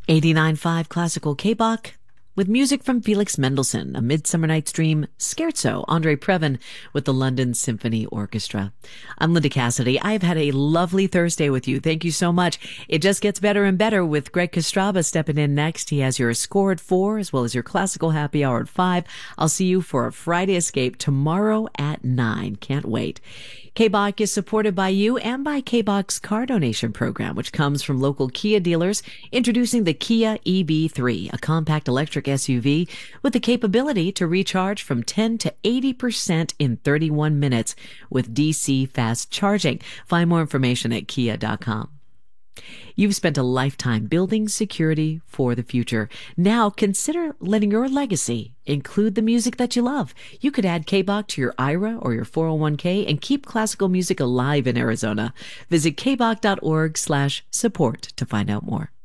89.5 Classical K-Bach with music from Felix Mendelssohn, A Midsummer Night's Dream, Scherzo, Andre Previn with the London Symphony Orchestra. I'm Linda Cassidy. I've had a lovely Thursday with you. Thank you so much. It just gets better and better with Greg Kostraba stepping in next. He has your score at 4 as well as your classical happy hour at 5. I'll see you for a Friday Escape tomorrow at 9. Can't wait. K-Bach is supported by you and by K-Bach's car donation program, which comes from local Kia dealers, introducing the Kia EV3, a compact electric SUV with the capability to recharge from 10 to 80% in 31 minutes with DC fast charging. Find more information at kia.com. You've spent a lifetime building security for the future. Now consider letting your legacy include the music that you love. You could add K-Bach to your IRA or your 401k and keep classical music alive in Arizona. Visit kbach.org/support to find out more.